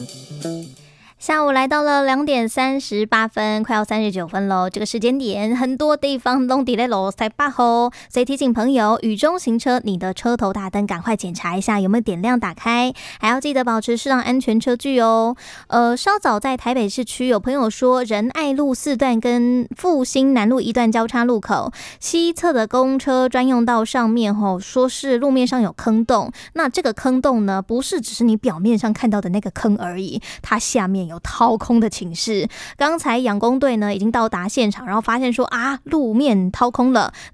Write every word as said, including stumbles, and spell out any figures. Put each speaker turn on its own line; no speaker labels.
下午来到了两点三十八分，快要三十九分喽。这个时间点，很多地方都在路塞八号，所以提醒朋友，雨中行车，你的车头大灯赶快检查一下有没有点亮打开，还要记得保持适当安全车距哦。呃，稍早在台北市区有朋友说，仁爱路四段跟复兴南路一段交叉路口西侧的公车专用道上面吼、哦，说是路面上有坑洞。那这个坑洞呢，不是只是你表面上看到的那个坑而已，它下面有有掏空的情势。刚才养工队呢已经到达现场，然后发现说啊路面掏空了，